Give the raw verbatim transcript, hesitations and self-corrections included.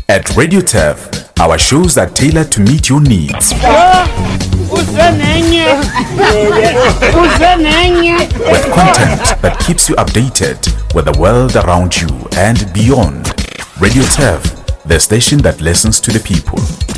At Radio Turf, our shows are tailored to meet your needs. With content that keeps you updated with the world around you and beyond. Radio Turf, the station that listens to the people.